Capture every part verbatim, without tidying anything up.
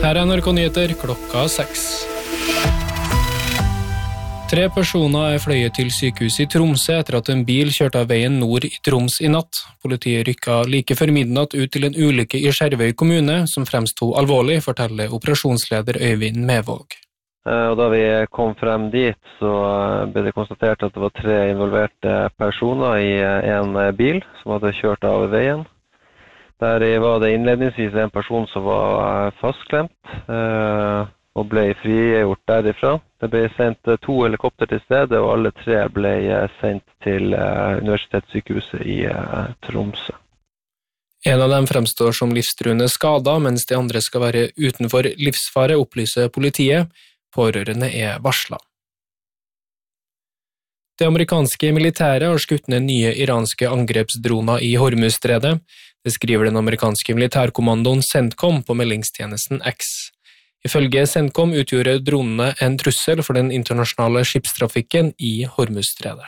Her er N R K Nyheter klokka seks. Tre personer er fløyet til sykehuset i Tromsø etter at en bil kjørte av veien nord i Troms i natt. Politiet rykket like før midnatt ut til en ulykke i Skjervøy kommune, som fremstod alvorlig, forteller operasjonsleder Øyvind Mevåg. Og da vi kom frem dit, så ble det konstatert at det var tre involverte personer i en bil som hadde kjørt av veien. Der var det innledningsvis en person som var fastklemt og ble frigjort derifra. Det ble sendt to helikopter til stedet, og alle tre ble sendt til Universitetssykehuset i Tromsø. En av dem fremstår som livstruende skadet, mens de andre skal være utenfor livsfare, opplyser politiet. Pårørende er varslet. Det amerikanske militæret har skutt ned nye iranske angrepsdroner i Hormuzstredet. Det skriver den amerikanske militærkommandoen CENTCOM på meldingstjenesten X. Ifølge CENTCOM utgjorde dronene en trussel for den internasjonale skipstrafikken i Hormuzstredet.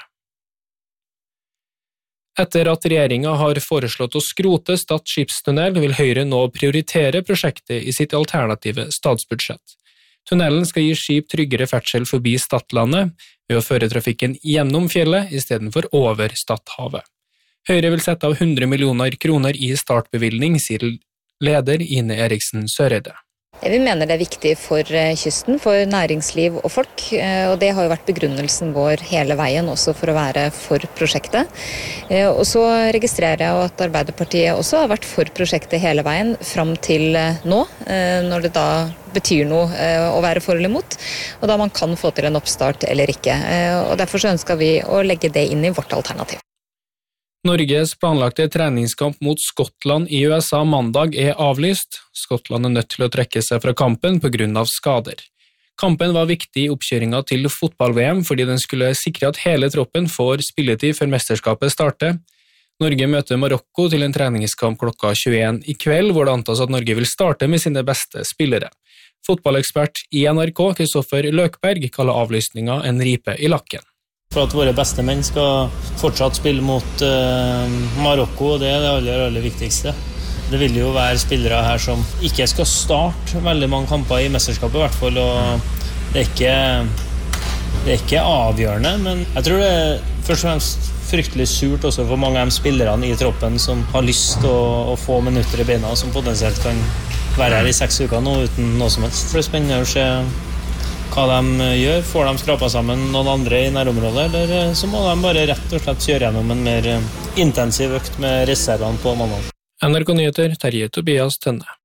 Etter at regjeringen har foreslått å skrote Stad skipstunnel, vil Høyre nå prioritere prosjektet i sitt alternative statsbudsjett. Tunnelen skal gi skip tryggere ferdsel forbi Stadlandet ved å føre trafikken gjennom fjellet i stedet for over Stadhavet. Høyre vil sette av hundre millioner kroner i startbevilgning, sier leder Ine Eriksen Søreide. Vi mener det er viktig for kysten, for næringsliv og folk, og det har jo vært begrunnelsen vår hele veien også for å være for prosjektet. Og så registrerer jeg at Arbeiderpartiet også har vært for prosjektet hele veien fram til nå, når det da betyr noe å være for eller imot, og da man kan få til en oppstart eller ikke. Og derfor så ønsker vi å legge det inn i vårt alternativ. Norges planlagte treningskamp mot Skottland i U S A mandag er avlyst. Skottland er nødt til å trekke seg fra kampen på grunn av skader. Kampen var viktig i oppkjøringen til fotball-V M fordi den skulle sikre at hele troppen får spilletid før mesterskapet starter. Norge møter Marokko til en treningskamp klokka tjueen i kveld, hvor det antas at Norge vil starte med sine beste spillere. Fotballekspert i N R K, Kristoffer Løkberg, kaller avlysningen en ripe i lakken. For at våre beste menn skal fortsatt spille mot uh, Marokko, det er det aller, aller viktigste. Det vil jo være spillere her som ikke skal starte veldig mange kamper i mesterskapet i hvert fall, og det er ikke, det er ikke avgjørende, men jeg tror det er først og fremst fryktelig surt også for mange av de spillerne i troppen som har lyst til å, å få minutter i beina, som potensielt kan være her i seks uker nå uten noe som helst. Det er spennende å se hva de gjør. Får de skrapet sammen noen andre i nærområdet, eller så må de bare rett og slett kjøre gjennom en mer intensiv økt med reservene på mandag. N R K Nyheter, Terje Tobias Tønne.